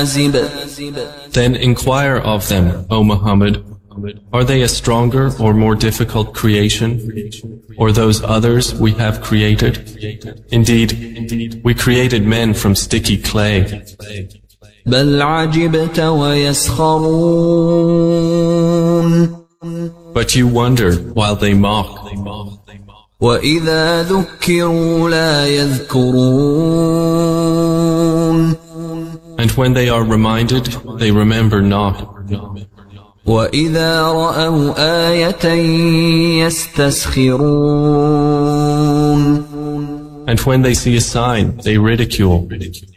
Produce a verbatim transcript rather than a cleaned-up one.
Then inquire of them, O Muhammad, are they a stronger or more difficult creation, or those others we have created? Indeed, we created men from sticky clay. بل عجبت ويسخرون But you wonder while they mock. وإذا ذكروا لا يذكرون And when they are reminded, they remember not. وإذا رأوا آية يستسخرون And when they see a sign, they ridicule.